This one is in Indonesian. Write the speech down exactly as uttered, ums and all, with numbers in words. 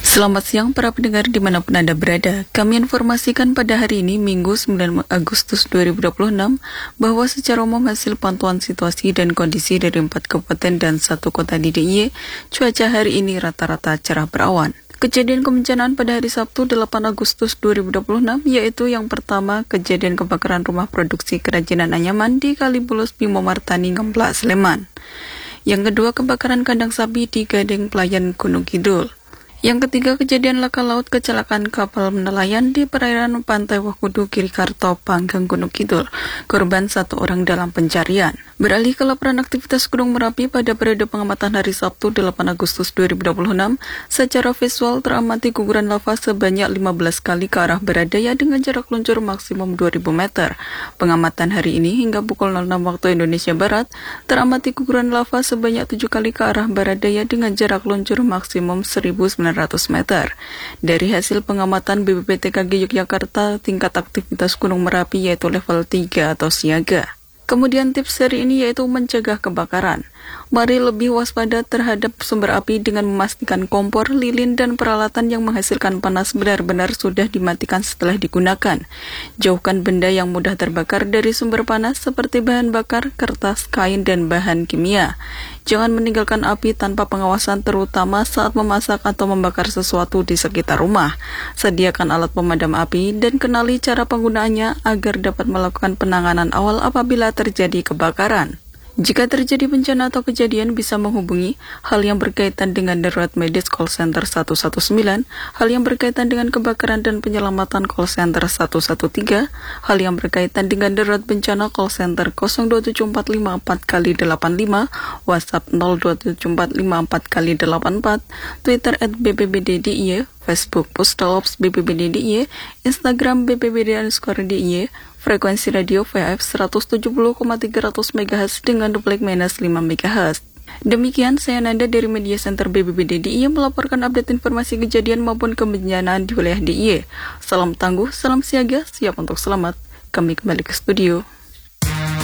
Selamat siang para pendengar dimanapun Anda berada. Kami informasikan pada hari ini Minggu sembilan Agustus dua ribu dua puluh enam bahwa secara umum hasil pantauan situasi dan kondisi dari empat kabupaten dan satu kota di D I Y, cuaca hari ini rata-rata cerah berawan. Kejadian kebencanaan pada hari Sabtu delapan Agustus dua ribu dua puluh enam yaitu yang pertama kejadian kebakaran rumah produksi kerajinan anyaman di Kalibulus Bimo Martani Ngemplak Sleman. Yang kedua kebakaran kandang sapi di Gading Pelayan Gunung Kidul. Yang ketiga, kejadian laka laut kecelakaan kapal nelayan di perairan Pantai Wakudu, Kirikarto, Panggang, Gunung Kidul. Korban satu orang dalam pencarian. Beralih ke laporan aktivitas Gunung Merapi pada periode pengamatan hari Sabtu delapan Agustus dua ribu dua puluh enam, secara visual teramati guguran lava sebanyak lima belas kali ke arah Baradaya dengan jarak luncur maksimum dua ribu meter. Pengamatan hari ini hingga pukul nol enam waktu Indonesia Barat, teramati guguran lava sebanyak tujuh kali ke arah Baradaya dengan jarak luncur maksimum seribu sembilan ratus meter. Dari hasil pengamatan B P P T K G Yogyakarta, tingkat aktivitas Gunung Merapi yaitu level tiga atau siaga. Kemudian tips hari ini yaitu mencegah kebakaran. Mari lebih waspada terhadap sumber api dengan memastikan kompor, lilin, dan peralatan yang menghasilkan panas benar-benar sudah dimatikan setelah digunakan. Jauhkan benda yang mudah terbakar dari sumber panas seperti bahan bakar, kertas, kain, dan bahan kimia. Jangan meninggalkan api tanpa pengawasan terutama saat memasak atau membakar sesuatu di sekitar rumah. Sediakan alat pemadam api dan kenali cara penggunaannya agar dapat melakukan penanganan awal apabila terjadi kebakaran. Jika terjadi bencana atau kejadian bisa menghubungi hal yang berkaitan dengan darurat medis call center satu satu sembilan, hal yang berkaitan dengan kebakaran dan penyelamatan call center satu satu tiga, hal yang berkaitan dengan darurat bencana call center nol dua tujuh empat lima empat kali delapan lima, WhatsApp nol dua tujuh empat lima empat kali delapan empat, Twitter at B P B D D I Y, Facebook Postalops B P B D D I Y, Instagram B P B D underscore D I Y, frekuensi radio V F seratus tujuh puluh koma tiga ratus megahertz dengan duplik minus lima megahertz. Demikian saya Nanda dari Media Center B P B D D I Y melaporkan update informasi kejadian maupun kebencanaan di wilayah D I Y. Salam tangguh, salam siaga, siap untuk selamat. Kami kembali ke studio.